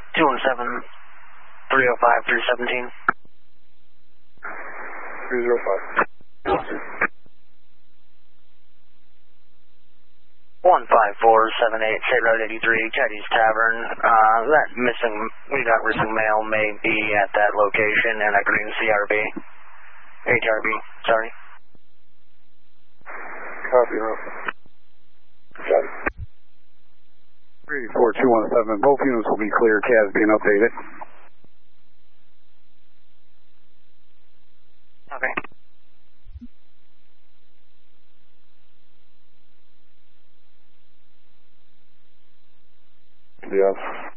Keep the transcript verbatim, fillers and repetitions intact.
two one seven, three oh five, three seventeen. three oh five. one five four seven eight, State Road eighty-three, Chinese Tavern. Uh, that missing, we got missing mail may be at that location and a green C R B. H R B, sorry. Copy, Russell. Got it. three four two one seven, both units will be clear, C A S being updated. Okay. Yes.